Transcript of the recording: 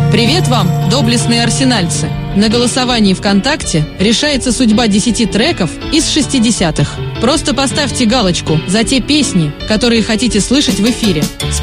Привет вам, доблестные арсенальцы! На голосовании ВКонтакте решается судьба 10 треков из 60-х. Просто поставьте галочку за те песни, которые хотите слышать в эфире.